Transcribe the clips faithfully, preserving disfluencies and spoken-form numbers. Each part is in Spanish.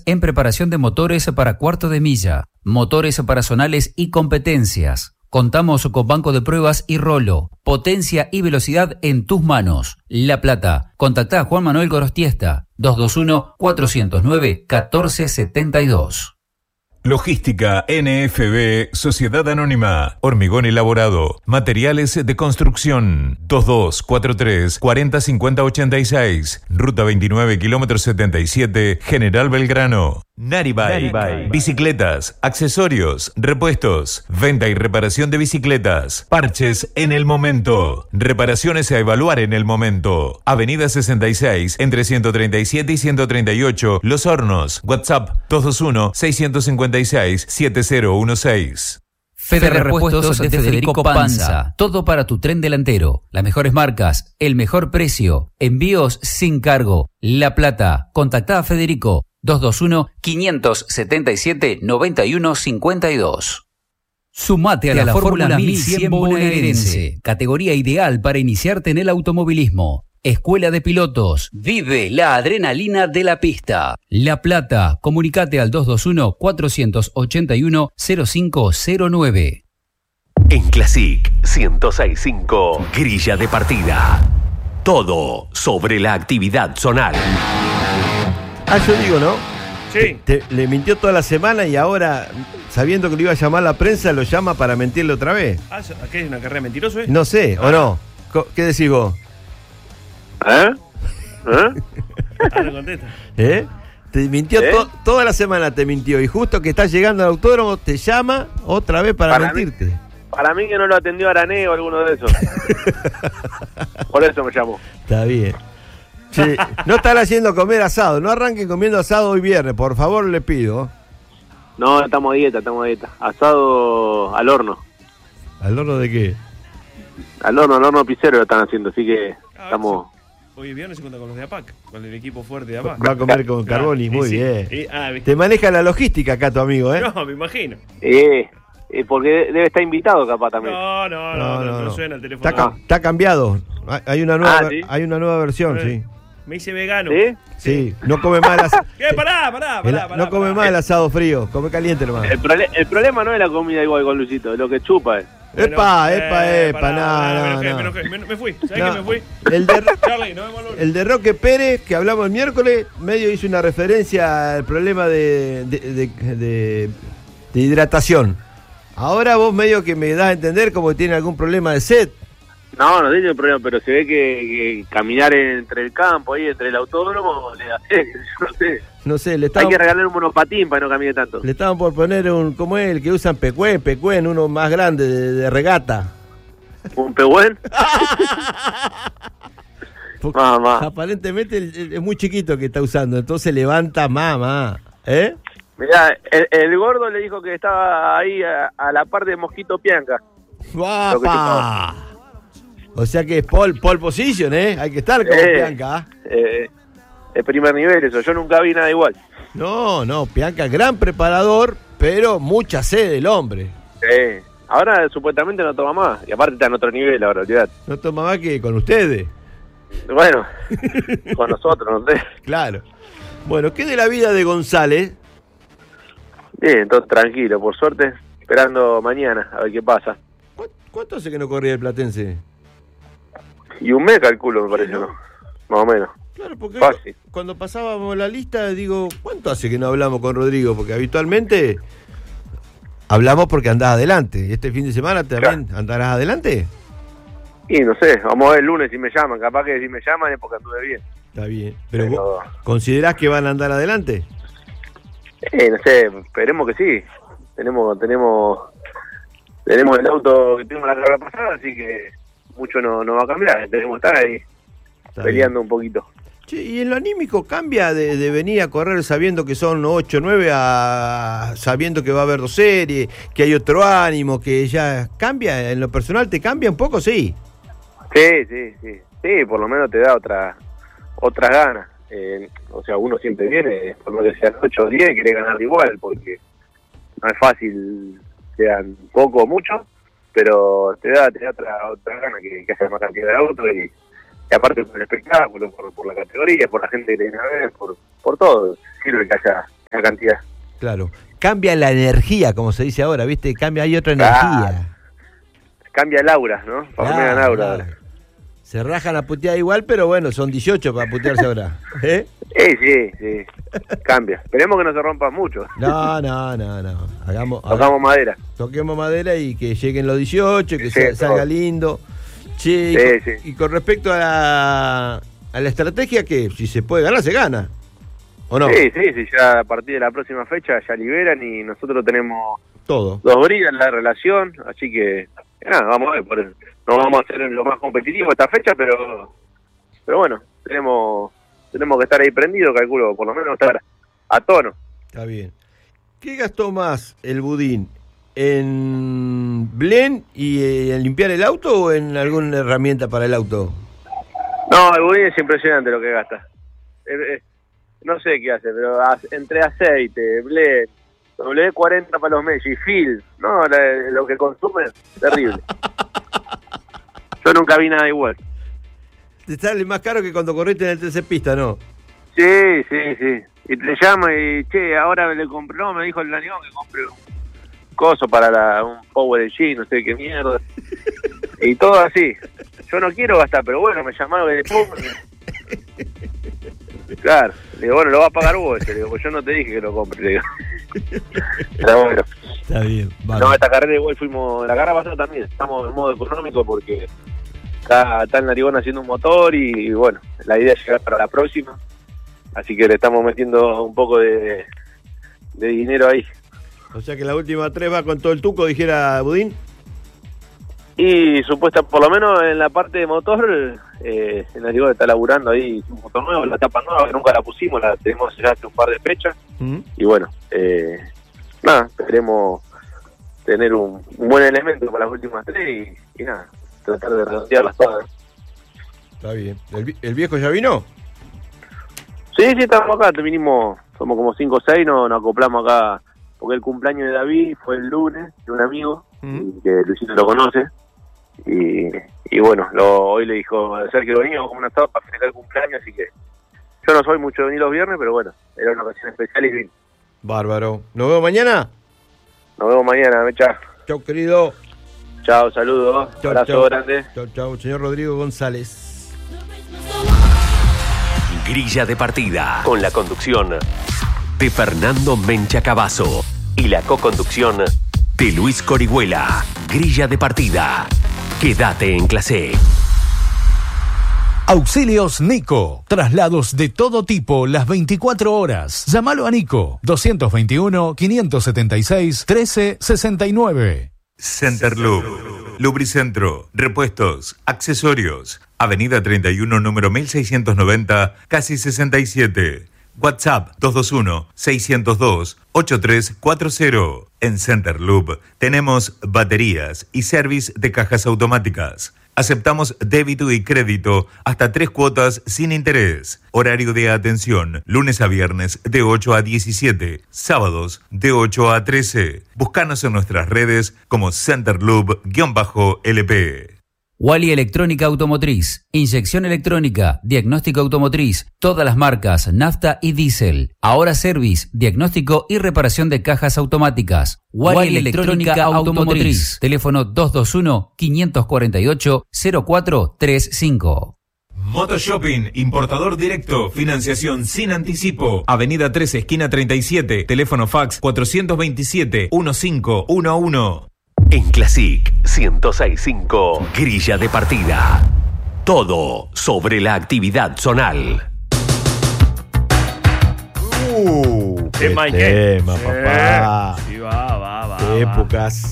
en preparación de motores para cuarto de milla, motores para zonales y competencias. Contamos con banco de pruebas y rolo, potencia y velocidad en tus manos. La Plata. Contactá a Juan Manuel Gorostiesta, dos dos uno, cuatro cero nueve, uno cuatro siete dos. Logística N F B, Sociedad Anónima, Hormigón Elaborado, Materiales de Construcción, dos dos cuatro tres, cuatro cero cinco cero ocho seis, Ruta veintinueve, kilómetro setenta y siete, General Belgrano. Naribay, Naribay. Bicicletas, accesorios, repuestos, venta y reparación de bicicletas, parches en el momento, reparaciones a evaluar en el momento. Avenida sesenta y seis, entre ciento treinta y siete y ciento treinta y ocho, Los Hornos. WhatsApp dos dos uno, seis cinco seis, siete cero uno seis. Fede Repuestos de Federico Panza. Todo para tu tren delantero. Las mejores marcas, el mejor precio, envíos sin cargo. La Plata. Contactá a Federico dos dos uno, cinco siete siete, nueve uno cinco dos. Sumate a la, la Fórmula mil cien bonaerense, categoría ideal para iniciarte en el automovilismo. Escuela de Pilotos. Vive la adrenalina de la pista. La Plata. Comunicate al dos dos uno, cuatro ocho uno, cero cinco cero nueve. En Classic ciento seis punto cinco, grilla de partida. Todo sobre la actividad zonal. Ah, yo digo, ¿no? Sí. Te, te, le mintió toda la semana y ahora, sabiendo que lo iba a llamar la prensa, lo llama para mentirle otra vez. Ah, ¿qué es una carrera mentirosa? ¿Eh? No sé, ah. ¿O no? ¿Qué decís vos? ¿Eh? ¿Eh? Ah, no contesta. ¿Eh? Te mintió ¿Eh? to, toda la semana, te mintió. Y justo que estás llegando al autódromo, te llama otra vez para, para mentirte. Mí, para mí que no lo atendió Arané o alguno de esos. Por eso me llamó. Está bien. Che, no están haciendo comer asado. No arranquen comiendo asado hoy viernes, por favor, le pido. No, estamos a dieta, estamos a dieta. Asado al horno. ¿Al horno de qué? Al horno, al horno pisero lo están haciendo, así que ah, estamos... Hoy viernes se cuenta con los de APAC, con el equipo fuerte de APAC. Va a comer con Carboni, ah, muy sí, bien. sí. Ah, te maneja la logística acá tu amigo, ¿eh? No, me imagino. Eh, eh, porque debe estar invitado capaz también. No, no, no, no, no, no, no suena el teléfono. Está, está cambiado. Hay una nueva, ah, ¿sí? hay una nueva versión, sí. Me hice vegano. ¿Sí? Sí, no come mal asado. ¿Qué? Pará, pará, pará, pará. No come pará. mal el asado frío, come caliente nomás. El, prole el problema no es la comida igual con Luisito, es lo que chupa es. Bueno, epa, epa, eh, epa, nada, no, no, no. no. Me, me fui, ¿sabes no. qué me fui? El de, Charlie, nos vemos luego. El de Roque Pérez, que hablamos el miércoles, medio hizo una referencia al problema de, de, de, de, de hidratación. Ahora vos medio que me das a entender como que tiene algún problema de sed. No, no tiene problema, pero se ve que, que caminar entre el campo, ahí entre el autódromo, le da sed, no sé. No sé, le estaban, hay que regalar un monopatín para que no camine tanto. Le estaban por poner un, ¿cómo es? El que usan Pecuén, Pecuén, uno más grande de, de regata. ¿Un Pecuén? Mamá. Aparentemente es muy chiquito que está usando, entonces levanta mamá. ¿Eh? Mirá, el, el gordo le dijo que estaba ahí a, a la par de Mosquito Pianca. ¡Guapa! O sea que es pole, pole position, ¿eh? Hay que estar como eh, Pianca. Eh, el primer nivel eso, yo nunca vi nada igual. No, no, Pianca, gran preparador, pero mucha sed del hombre. Sí. Ahora supuestamente no toma más, y aparte está en otro nivel ahora, olvidate. No toma más que con ustedes. Bueno, con nosotros, no sé. Claro. Bueno, ¿qué de la vida de González? Bien, entonces tranquilo, por suerte, esperando mañana, a ver qué pasa. ¿Cuánto hace que no corría el Platense? Y un mes calculo, me parece, ¿no? Más o menos. Claro, porque Fácil. Cuando pasábamos la lista, digo, ¿cuánto hace que no hablamos con Rodrigo? Porque habitualmente hablamos porque andás adelante. ¿Y este fin de semana también claro. andarás adelante? Y no sé, vamos a ver el lunes si me llaman. Capaz que si me llaman es porque anduve bien. Está bien. ¿Pero, Pero... vos considerás que van a andar adelante? Eh, no sé, esperemos que sí. Tenemos tenemos tenemos el auto que tuvimos la carrera pasada, así que mucho no, no va a cambiar. Tenemos que estar ahí Está peleando bien. un poquito. Che, ¿y en lo anímico cambia de, de venir a correr sabiendo que son ocho, nueve a sabiendo que va a haber dos series, que hay otro ánimo, que ya cambia? ¿En lo personal te cambia un poco? Sí. Sí, sí, sí. Sí, por lo menos te da otra otras ganas. Eh, o sea, uno siempre viene, por lo que sean ocho o diez, quiere ganar igual, porque no es fácil, sean poco o mucho, pero te da, te da otra, otra gana que, que haya más cantidad de autos y, y aparte por el espectáculo, por, por la categoría, por la gente que te viene a ver, por, por todo, sirve que haya, la cantidad. Claro. Cambia la energía, como se dice ahora, ¿viste? Cambia, hay otra Claro. energía. Cambia el aura, ¿no? Para Claro, el aura. claro. Se rajan a putear igual, pero bueno, son dieciocho para putearse ahora. ¿Eh? Sí, sí, sí. Cambia. Esperemos que no se rompa mucho. No, no, no, no. Hagamos, Tocamos hagamos- madera. toquemos madera y que lleguen los dieciocho, que Sí, sa- salga todo. lindo. Che, y, Sí, con, sí. y con respecto a la, a la estrategia, que si se puede ganar, se gana. ¿O no? Sí, sí, sí. Ya a partir de la próxima fecha ya liberan y nosotros tenemos Todo. dos bridas en la relación. Así que, nada, vamos a ver. Por, no vamos a ser lo más competitivo esta fecha, pero pero bueno, tenemos tenemos que estar ahí prendidos, calculo, por lo menos estar a tono. Está bien. ¿Qué gastó más el budín? ¿En blend y eh, en limpiar el auto o en alguna herramienta para el auto? No, el budín es impresionante lo que gasta. Eh, eh, no sé qué hace, pero a- entre aceite, blend, W cuarenta para los Messi, Phil, no, la- lo que consume es terrible. Yo nunca vi nada igual. Te sale más caro que cuando corriste en el trece pista, ¿no? Sí, sí, sí. Y te llama y, che, ahora le compré, no, me dijo el Lanigón que compré un coso para la, un Power G, no sé qué mierda. Y todo así. Yo no quiero gastar, pero bueno, me llamaron de después. Claro. Le digo, bueno, lo vas a pagar vos. Le digo, pues yo no te dije que lo compre. Le digo. Pero bueno. Está bien, vale. No, esta carrera igual fuimos, la carrera pasada también, estamos en modo económico porque está, está el Narigón haciendo un motor y, y bueno, la idea es llegar para la próxima, así que le estamos metiendo un poco de, de dinero ahí. O sea que la última tres va con todo el tuco, dijera Budín. Y supuesta, por lo menos en la parte de motor, eh, el Narigón está laburando ahí un motor nuevo, la tapa nueva, que nunca la pusimos, la tenemos ya hace un par de fechas, ¿Mm? y bueno, eh, nada, esperemos tener un, un buen elemento para las últimas tres y, y nada, tratar de redondearlas todas. Está bien. ¿El, vi- el viejo ya vino? Sí, sí, estamos acá, te vinimos, somos como cinco o seis, nos, nos acoplamos acá, porque el cumpleaños de David fue el lunes, de un amigo, ¿Mm? y que Luisito lo conoce, y, y bueno, lo, hoy le dijo a Sergio que veníamos como un asado para festejar el cumpleaños, así que yo no soy mucho de venir los viernes, pero bueno, era una ocasión especial y vine. Bárbaro. ¿Nos vemos mañana? Nos vemos mañana, Mecha. Chau, querido. Chao, saludos, Chau, abrazo chau. grande. Chau, chau. Señor Rodrigo González. Grilla de partida, con la conducción de Fernando Mencha Cavazo y la co-conducción de Luis Corihuela. Grilla de partida. Quédate en clase. Auxilios Nico. Traslados de todo tipo las veinticuatro horas. Llámalo a Nico. dos dos uno, cinco siete seis, uno tres seis nueve. Centerloop, Lubricentro, repuestos, accesorios. Avenida treinta y uno, número mil seiscientos noventa, casi sesenta y siete. WhatsApp dos dos uno, seiscientos dos, ochenta y tres cuarenta. En Centerloop tenemos baterías y service de cajas automáticas. Aceptamos débito y crédito hasta tres cuotas sin interés. Horario de atención, lunes a viernes de ocho a diecisiete, sábados de ocho a trece. Búscanos en nuestras redes como Centerloop-L P. Wally Electrónica Automotriz, inyección electrónica, diagnóstico automotriz, todas las marcas, nafta y diésel. Ahora service, diagnóstico y reparación de cajas automáticas. Wally Electrónica Automotriz, teléfono dos dos uno, cinco cuatro ocho, cero cuatro tres cinco. Motoshopping, importador directo, financiación sin anticipo. Avenida trece, esquina treinta y siete, teléfono fax cuatrocientos veintisiete, quince once. En Classic ciento seis punto cinco, Grilla de partida. Todo sobre la actividad zonal. Uh, qué Tema, ¿y qué? tema, Sí, papá. sí, va, va, va. Qué va. épocas.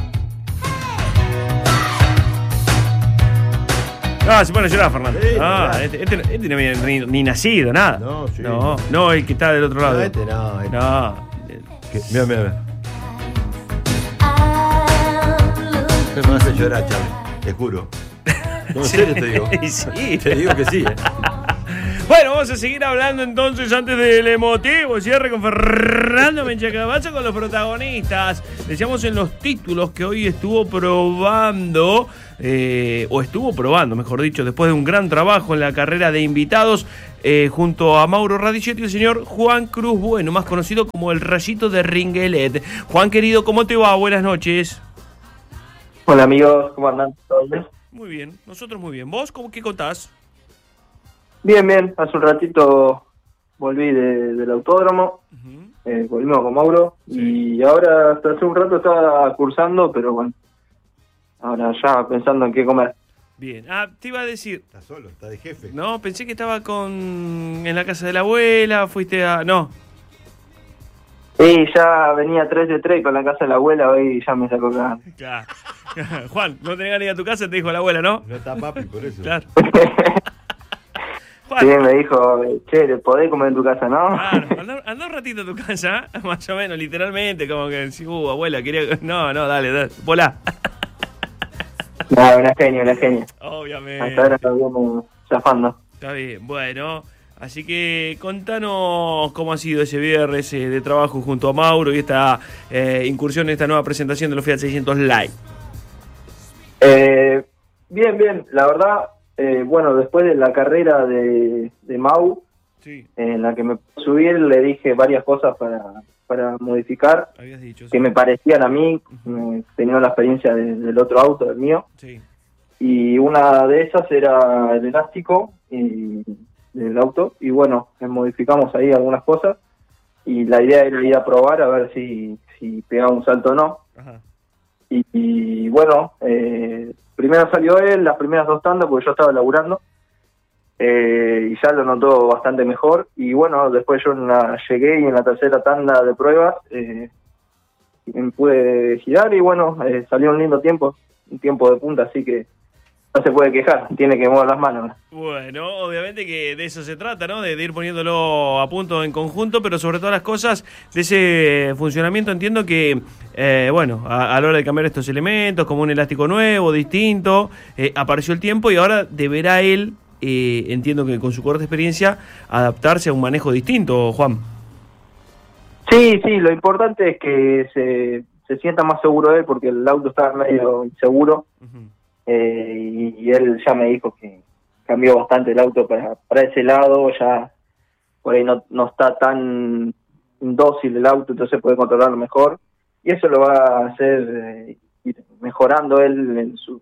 No, se pone a llorar, Fernando. Sí, Ah, claro. este, este, este no había ni, ni nacido, nada. No, sí. No, no, el que está del otro lado. No, este no, este. No. Que- Mira, mira, mira. Me hace llorar, Charlie. Te juro. No, en serio te digo. Sí. Te digo que sí, ¿eh? Bueno, vamos a seguir hablando entonces antes del emotivo cierre con Fernando Menchacabazo con los protagonistas. Decíamos en los títulos que hoy estuvo probando, eh, o estuvo probando, mejor dicho, después de un gran trabajo en la carrera de invitados, eh, junto a Mauro Radicetti, el señor Juan Cruz Bueno, más conocido como el Rayito de Ringuelet. Juan, querido, ¿cómo te va? Buenas noches. Hola amigos, ¿cómo andan? ¿Todo bien? Muy bien, nosotros muy bien. ¿Vos cómo qué contás? Bien, bien. Hace un ratito volví de, del autódromo, uh-huh. eh, volvimos con Mauro, sí. Y ahora hasta hace un rato estaba cursando, pero bueno, ahora ya pensando en qué comer. Bien, ah, te iba a decir... Está solo, está de jefe. No, pensé que estaba con en la casa de la abuela, fuiste a... No. Sí, ya venía tres de tres con la casa de la abuela, hoy ya me sacó acá. Claro. Juan, no tenés ganas de ir a tu casa, te dijo la abuela, ¿no? No está papi, por eso. Claro. Sí, me dijo, che, podés comer en tu casa, ¿no? Claro, andá, andá un ratito a tu casa, más o menos, literalmente, como que, sí, uh, abuela, quería... No, no, dale, dale, volá. No, una genia, una genia. Obviamente. Hasta ahora estamos zafando. Está bien, bueno, así que contanos cómo ha sido ese viernes eh, de trabajo junto a Mauro y esta eh, incursión en esta nueva presentación de los Fiat seiscientos Live. Eh, bien, bien, la verdad... Eh, bueno, después de la carrera de, de Mau, sí. En la que me pude subir, le dije varias cosas para, para modificar, habías dicho, sí. Que me parecían a mí, uh-huh. eh, teniendo la experiencia de, del otro auto, del mío, sí. Y una de esas era el elástico y, del auto, y bueno, modificamos ahí algunas cosas, y la idea era ir a probar a ver si, si pegaba un salto o no. Ajá. Y, y bueno, eh, primero salió él, las primeras dos tandas, porque yo estaba laburando, eh, y ya lo notó bastante mejor. Y bueno, después yo en la, llegué y en la tercera tanda de pruebas eh, me pude girar y bueno, eh, salió un lindo tiempo, un tiempo de punta, así que no se puede quejar, tiene que mover las manos. Bueno, obviamente que de eso se trata, ¿no? De, de ir poniéndolo a punto en conjunto, pero sobre todas las cosas, de ese funcionamiento entiendo que, eh, bueno, a, a la hora de cambiar estos elementos, como un elástico nuevo, distinto, eh, apareció el tiempo y ahora deberá él, eh, entiendo que con su corta experiencia, adaptarse a un manejo distinto, Juan. Sí, sí, lo importante es que se, se sienta más seguro él, porque el auto estaba medio inseguro. Uh-huh. Eh, y, y él ya me dijo que cambió bastante el auto para, para ese lado, ya por ahí no, no está tan dócil el auto, entonces puede controlarlo mejor, y eso lo va a hacer eh, ir mejorando él en, su,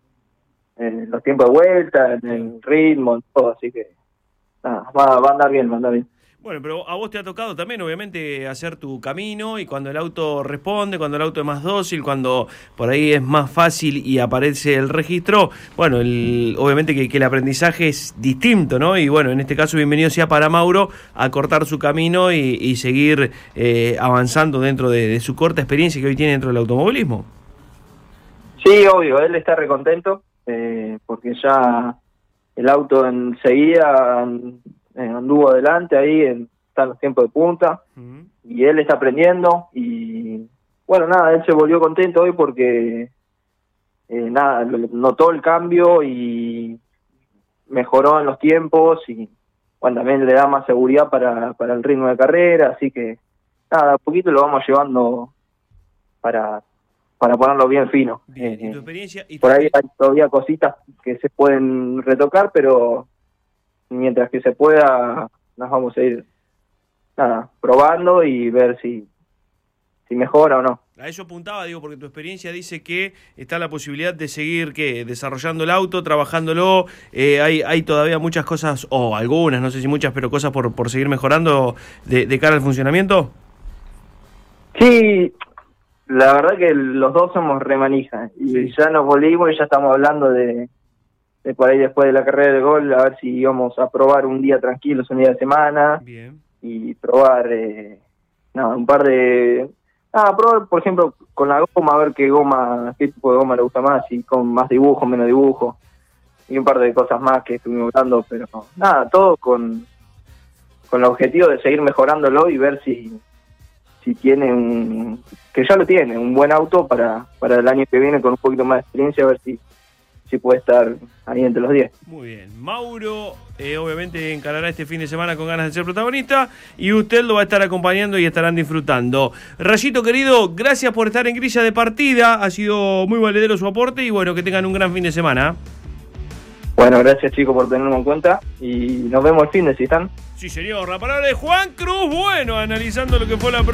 en los tiempos de vuelta, en el ritmo, en todo, así que nada, va, va a andar bien, va a andar bien. Bueno, pero a vos te ha tocado también, obviamente, hacer tu camino, y cuando el auto responde, cuando el auto es más dócil, cuando por ahí es más fácil y aparece el registro, bueno, el, obviamente que, que el aprendizaje es distinto, ¿no? Y bueno, en este caso, bienvenido sea para Mauro a cortar su camino y, y seguir eh, avanzando dentro de, de su corta experiencia que hoy tiene dentro del automovilismo. Sí, obvio, él está recontento, eh, porque ya el auto enseguida... anduvo adelante ahí, en, está en los tiempos de punta, uh-huh. Y él está aprendiendo, y bueno, nada, él se volvió contento hoy porque eh, nada, notó el cambio y mejoró en los tiempos, y bueno, también le da más seguridad para, para el ritmo de carrera, así que nada, a poquito lo vamos llevando para, para ponerlo bien fino. Bien, eh, ¿y tu experiencia? ¿Y tu por ahí hay todavía cositas que se pueden retocar, pero mientras que se pueda, nos vamos a ir nada, probando y ver si, si mejora o no. A eso apuntaba, digo, porque tu experiencia dice que está la posibilidad de seguir ¿qué? desarrollando el auto, trabajándolo, eh, hay, hay todavía muchas cosas, o algunas, no sé si muchas, pero cosas por, por seguir mejorando de, de cara al funcionamiento. Sí, la verdad que los dos somos remanijas, y sí. Ya nos volvimos y ya estamos hablando de... de por ahí después de la carrera de gol, a ver si íbamos a probar un día tranquilos, un día de semana. Bien. Y probar eh, no, un par de... Ah, probar, por ejemplo, con la goma, a ver qué goma, qué tipo de goma le gusta más, si con más dibujo, menos dibujo, y un par de cosas más que estuvimos hablando, pero nada, todo con, con el objetivo de seguir mejorándolo y ver si, si tiene un... que ya lo tiene, un buen auto para, para el año que viene con un poquito más de experiencia, a ver si si puede estar ahí entre los diez. Muy bien. Mauro, eh, obviamente, encarará este fin de semana con ganas de ser protagonista y usted lo va a estar acompañando y estarán disfrutando. Rayito, querido, gracias por estar en Grilla de Partida. Ha sido muy valedero su aporte y bueno, que tengan un gran fin de semana. Bueno, gracias, chicos, por tenerme en cuenta y nos vemos el fin de si están. Sí, señor. La palabra de Juan Cruz Bueno, analizando lo que fue la